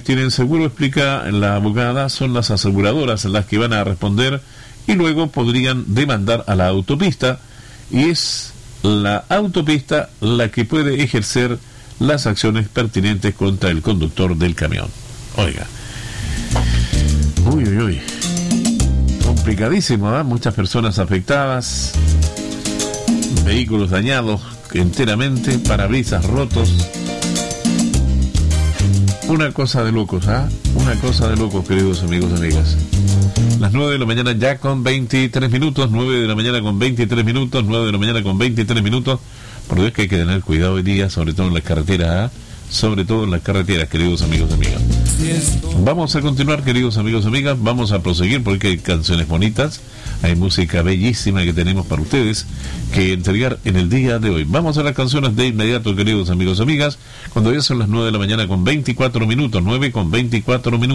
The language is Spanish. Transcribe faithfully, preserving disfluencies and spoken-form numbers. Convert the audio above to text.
tienen seguro, explica la abogada, son las aseguradoras las que van a responder y luego podrían demandar a la autopista, y es la autopista la que puede ejercer las acciones pertinentes contra el conductor del camión. Oiga, uy, uy, uy, complicadísimo, ¿eh? Muchas personas afectadas, vehículos dañados enteramente, parabrisas rotos. Una cosa de locos, ¿ah? ¿eh? Una cosa de locos, queridos amigos y amigas. Las nueve de la mañana ya con veintitrés minutos, nueve de la mañana con veintitrés minutos, nueve de la mañana con veintitrés minutos. Por Dios que hay que tener cuidado hoy día, sobre todo en las carreteras, ¿eh? Sobre todo en las carreteras, queridos amigos y amigas. Vamos a continuar, queridos amigos y amigas, vamos a proseguir porque hay canciones bonitas, hay música bellísima que tenemos para ustedes que entregar en el día de hoy. Vamos a las canciones de inmediato, queridos amigos y amigas, cuando ya son las nueve de la mañana con veinticuatro minutos, nueve con veinticuatro minutos.